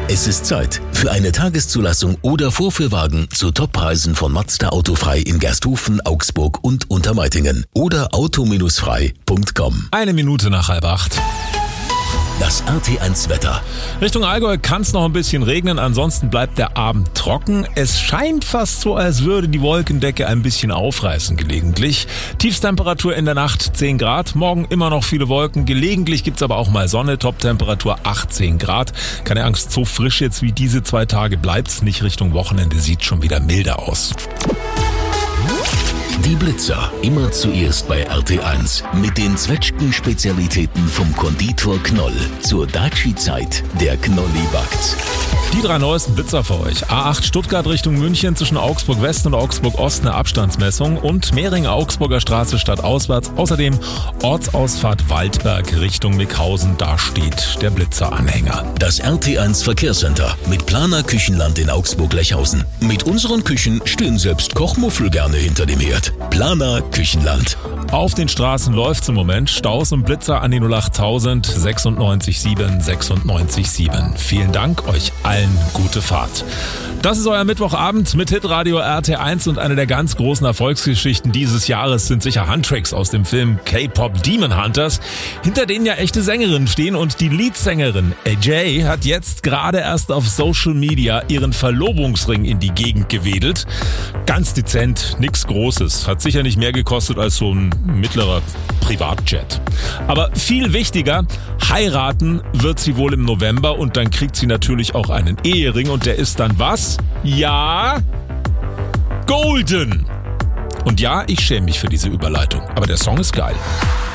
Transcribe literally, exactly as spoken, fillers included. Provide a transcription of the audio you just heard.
Es ist Zeit für eine Tageszulassung oder Vorführwagen zu Toppreisen von Mazda Autofrei in Gersthofen, Augsburg und Untermeitingen oder auto frei punkt com. Eine Minute nach halb acht. Das R T eins Wetter. Richtung Allgäu kann es noch ein bisschen regnen, ansonsten bleibt der Abend trocken. Es scheint fast so, als würde die Wolkendecke ein bisschen aufreißen gelegentlich. Tiefstemperatur in der Nacht zehn Grad, morgen immer noch viele Wolken, gelegentlich gibt's aber auch mal Sonne, Toptemperatur achtzehn Grad. Keine Angst, so frisch jetzt wie diese zwei Tage bleibt's nicht. Richtung Wochenende sieht schon wieder milder aus. Die Blitzer, immer zuerst bei R T eins. Mit den Zwetschgen-Spezialitäten vom Konditor Knoll. Zur Daci-Zeit, der Knolli backt. Die drei neuesten Blitzer für euch. A acht Stuttgart Richtung München zwischen Augsburg West und Augsburg Ost eine Abstandsmessung und Mehring-Augsburger Straße stadtauswärts. Außerdem Ortsausfahrt Waldberg Richtung Mickhausen. Da steht der Blitzeranhänger. Das R T eins Verkehrscenter mit Planer Küchenland in Augsburg-Lechhausen. Mit unseren Küchen stehen selbst Kochmuffel gerne hinter dem Herd. Planer Küchenland. Auf den Straßen läuft's im Moment. Staus und Blitzer an die null acht tausend sechsundneunzig sieben sechsundneunzig sieben. Vielen Dank, euch allen gute Fahrt. Das ist euer Mittwochabend mit Hitradio R T eins und eine der ganz großen Erfolgsgeschichten dieses Jahres sind sicher Handtracks aus dem Film K-Pop Demon Hunters, hinter denen ja echte Sängerinnen stehen und die Leadsängerin A J hat jetzt gerade erst auf Social Media ihren Verlobungsring in die Gegend gewedelt. Ganz dezent, nix Großes, hat sicher nicht mehr gekostet als so ein mittlerer Privatjet. Aber viel wichtiger, heiraten wird sie wohl im November und dann kriegt sie natürlich auch einen Ehering und der ist dann was? Ja, golden. Und ja, ich schäme mich für diese Überleitung, aber der Song ist geil.